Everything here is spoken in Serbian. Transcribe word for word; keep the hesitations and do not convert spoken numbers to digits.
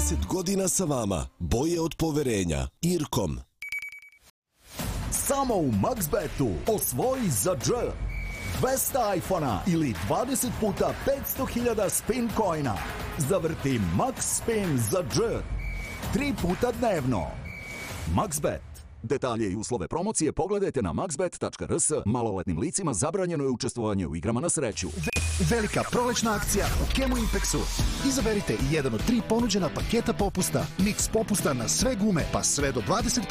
dvadeset godina sa vama. Boje od poverenja. Irkom. Samo u Maxbetu osvoji za dž dvesta iPhona ili dvadeset puta petsto hiljada spin coina. Zavrti Max Spin za dž tri puta dnevno. Maxbet. Detalje i uslove promocije pogledajte na maxbet tačka r s. Maloletnim licima zabranjeno je učestvovanje u igrama na sreću. Velika prolećna akcija u Kemu Impexu. Izaberite jedan od tri ponuđena paketa popusta. Mix popusta na sve gume, pa sve do dvadeset